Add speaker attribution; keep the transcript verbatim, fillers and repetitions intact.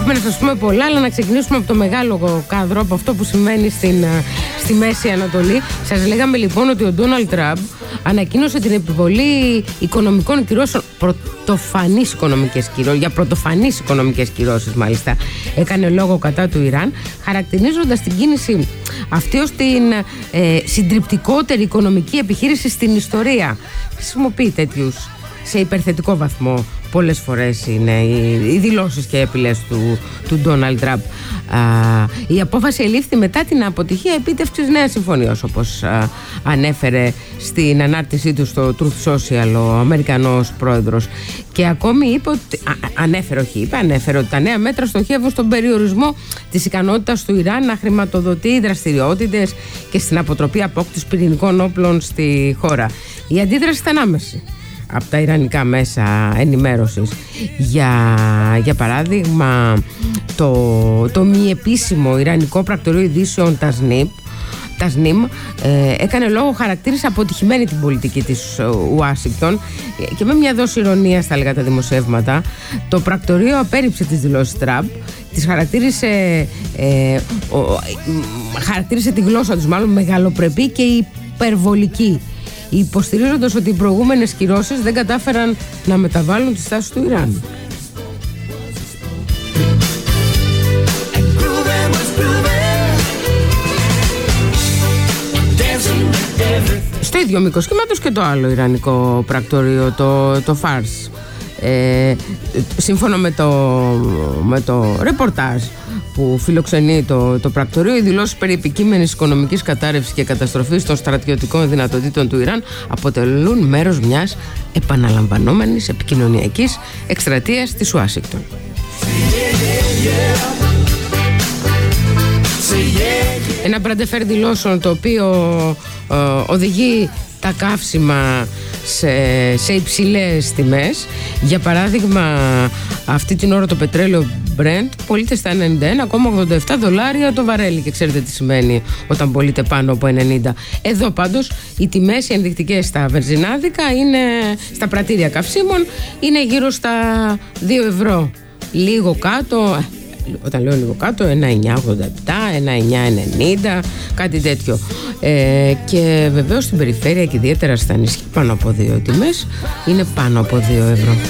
Speaker 1: Έχουμε να σας πούμε πολλά, αλλά να ξεκινήσουμε από το μεγάλο κάδρο, από αυτό που συμβαίνει στην, στη Μέση Ανατολή. Σας λέγαμε λοιπόν ότι ο Ντόναλντ Τραμπ ανακοίνωσε την επιβολή οικονομικών κυρώσεων, πρωτοφανείς οικονομικές κυρώσεις, για πρωτοφανείς οικονομικές κυρώσεις μάλιστα, έκανε λόγο κατά του Ιράν, χαρακτηρίζοντας την κίνηση αυτή ως την ε, συντριπτικότερη οικονομική επιχείρηση στην ιστορία. Χρησιμοποιεί τέτοιους σε υπερθετικό βαθμό πολλές φορές είναι οι, οι δηλώσεις και επιλές του, του Ντόναλντ Τραμπ. Η απόφαση ελήφθη μετά την αποτυχία επίτευξης νέας συμφωνίας, όπως α, ανέφερε στην ανάρτησή του στο Truth Social ο Αμερικανός πρόεδρος, και ακόμη είπε ότι, α, ανέφερε όχι είπε, ανέφερε ότι τα νέα μέτρα στοχεύουν στον περιορισμό της ικανότητας του Ιράν να χρηματοδοτεί δραστηριότητες και στην αποτροπή απόκτησης πυρηνικών όπλων στη χώρα. Η αντίδραση ήταν άμεση από τα ιρανικά μέσα ενημέρωσης. Για, για παράδειγμα, το, το μη επίσημο ιρανικό πρακτορείο ειδήσεων Τασνίμ ε, έκανε λόγο, χαρακτήρισε αποτυχημένη την πολιτική της Ουάσιγκτον και με μια δόση ηρωνίας, θα έλεγα, τα δημοσιεύματα. Το πρακτορείο απέρριψε τις δηλώσεις Τραμπ, τις χαρακτήρισε, ε, ο, χαρακτήρισε τη γλώσσα τους μάλλον μεγαλοπρεπή και υπερβολική, υποστηρίζοντας ότι οι προηγούμενες κυρώσεις δεν κατάφεραν να μεταβάλουν τη στάση του Ιράν. Στο ίδιο μήκος κύματος και το άλλο ιρανικό πρακτορείο, το, το Φάρς. Ε, σύμφωνα με το, με το ρεπορτάζ που φιλοξενεί το, το πρακτορείο, οι δηλώσεις περί επικείμενης οικονομικής κατάρρευσης και καταστροφής των στρατιωτικών δυνατοτήτων του Ιράν αποτελούν μέρος μιας επαναλαμβανόμενης επικοινωνιακής εκστρατείας της Ουάσιγκτον. Ένα μπραντεφέρ δηλώσεων το οποίο ε, οδηγεί τα καύσιμα σε, σε υψηλές τιμές. Για παράδειγμα, αυτή την ώρα το πετρέλαιο Brent πωλείται στα ενενήντα ένα κόμμα ογδόντα επτά δολάρια το βαρέλι, και ξέρετε τι σημαίνει όταν πωλείται πάνω από ενενήντα. Εδώ πάντως οι τιμές οι ενδεικτικές στα βενζινάδικα, είναι, στα πρατήρια καυσίμων, είναι γύρω στα δύο ευρώ, λίγο κάτω. Όταν λέω λίγο κάτω, ένα εννιά ογδόντα επτά, ένα εννιά ενενήντα, κάτι τέτοιο. Ε, και βεβαίως στην περιφέρεια και ιδιαίτερα στα νησιά πάνω από δύο τιμές είναι πάνω από δύο ευρώ.